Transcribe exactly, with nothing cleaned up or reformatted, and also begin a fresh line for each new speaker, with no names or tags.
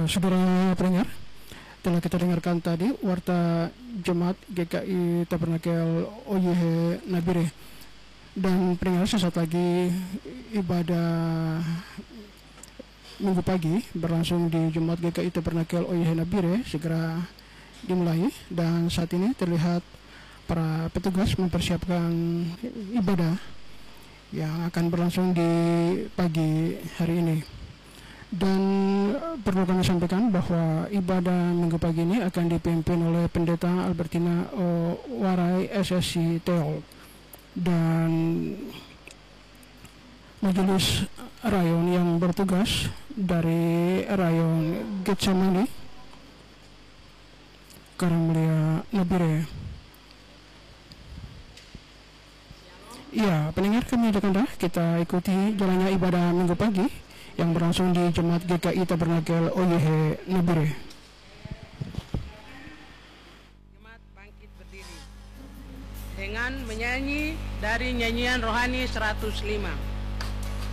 Ya, saudara pendengar, telah kita dengarkan tadi warta Jemaat G K I Tabernakel O Y H Nabire. Dan pendengar, sesaat lagi ibadah Minggu pagi berlangsung di Jemaat G K I Tabernakel O Y H Nabire segera dimulai, dan saat ini terlihat para petugas mempersiapkan ibadah yang akan berlangsung di pagi hari ini. Dan perlu kami sampaikan bahwa ibadah minggu pagi ini akan dipimpin oleh Pendeta Albertina O. Warai S S C Teol, dan majelis rayon yang bertugas dari rayon Getsemani Karangmulia Nabire. Ya, pendengar kami ajak Anda kita ikuti jalannya ibadah minggu pagi yang berlangsung di Jemaat G K I Tabernakel O Y H Nabire.
Jemaat bangkit berdiri dengan menyanyi dari nyanyian rohani seratus lima.